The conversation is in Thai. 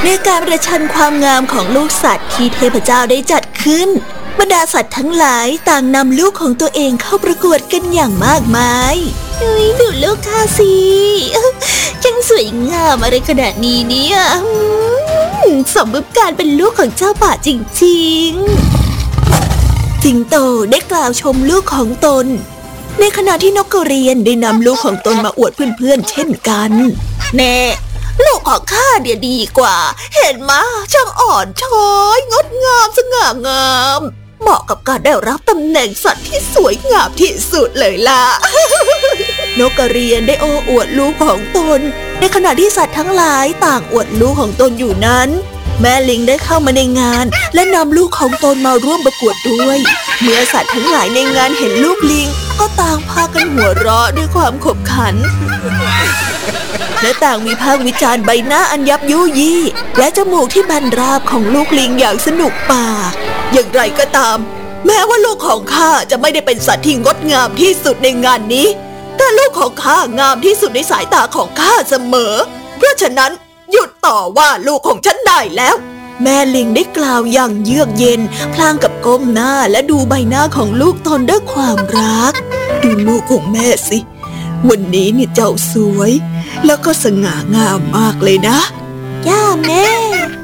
ในการประชันความงามของลูกสัตว์ที่เทพเจ้าได้จัดขึ้นบรรดาสัตว์ทั้งหลายต่างนำลูกของตัวเองเข้าประกวดกันอย่างมากมายดูลูกข้าสิช่างสวยงามอะไรขนาดนี้เนี่ยสมกับการเป็นลูกของเจ้าป่าจริงๆสิงโตได้กล่าวชมลูกของตนในขณะที่นกกระเรียนได้นำลูกของตนมาอวดเพื่อนๆเช่นกันแน่ลูกของข้าเดี๋ยวดีกว่าเห็นมะช่างอ่อนช้อยงดงามสง่างามเหมาะกับการได้รับตำแหน่งสัตว์ที่สวยงามที่สุดเลยล่ะ นกกระเรียนได้โอ้อวดลูกของตนในขณะที่สัตว์ทั้งหลายต่างอวดลูกของตนอยู่นั้นแม่ลิงได้เข้ามาในงานและนำลูกของตนมาร่วมประกวดด้วยเมื่อสัตว์ทั้งหลายในงานเห็นลูกลิงก็ต่างพากันหัวเราะด้วยความขบขันและต่างวิพากษ์วิจารณ์ใบหน้าอันยับยุยี่และจมูกที่แบนราบของลูกลิงอย่างสนุกปากอย่างไรก็ตามแม้ว่าลูกของข้าจะไม่ได้เป็นสัตว์ที่งดงามที่สุดในงานนี้แต่ลูกของข้างามที่สุดในสายตาของข้าเสมอเพราะฉะนั้นหยุดต่อว่าลูกของฉันได้แล้วแม่ลิงได้กล่าวอย่างเยือกเย็นพลางกับก้มหน้าและดูใบหน้าของลูกตนด้วยความรักดูลูกของแม่สิวันนี้เนี่ยเจ้าสวยแล้วก็สง่างามมากเลยนะย่าแม่